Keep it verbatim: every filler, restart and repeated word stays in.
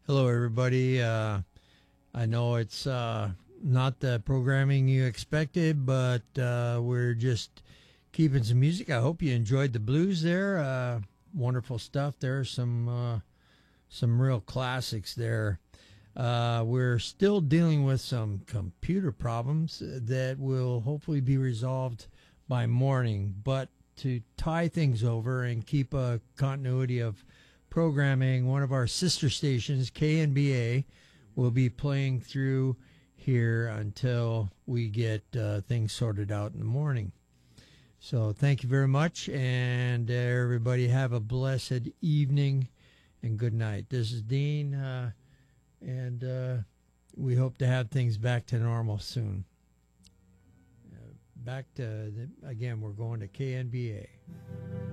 Hello, everybody. Uh, I know it's uh, not the programming you expected, but uh, we're just keeping some music. I hope you enjoyed the blues there. Uh, wonderful stuff. There are some uh, some real classics there. Uh, we're still dealing with some computer problems that will hopefully be resolved by morning. But to tie things over and keep a continuity of programming, one of our sister stations, K N B A, will be playing through here until we get uh, things sorted out in the morning. So thank you very much, and uh, everybody have a blessed evening and good night. This is Dean, uh, and uh, we hope to have things back to normal soon. Uh, back to, the, again, we're going to K N B A.